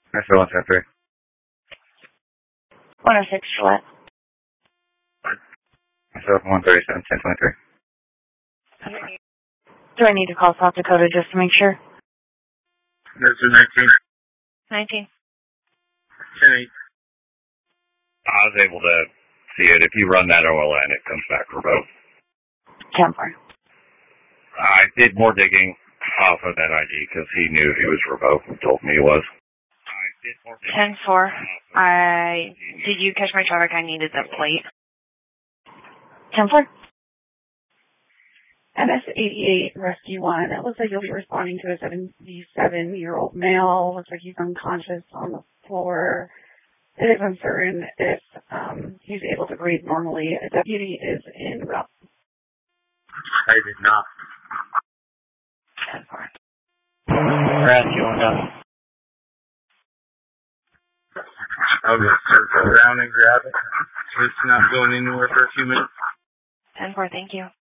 That's the 173. 106 Gillette. That's the 137, 1023. Do I need to call South Dakota just to make sure? That's the 19. 19. 10-8. I was able to see it. If you run that OLN, it comes back remote. 10-4. I did more digging off of that ID because he knew he was remote and told me he was. 10-4. Did you catch my traffic? I needed the plate. 10-4. MS-88 Rescue 1. It looks like you'll be responding to a 77-year-old male. Looks like he's unconscious on the floor. It is uncertain if he's able to breathe normally. A deputy is en route. I did not. 10-4. Rescue 1 down. I'll just circle around and grab it. So it's not going anywhere for a few minutes. 10-4, thank you.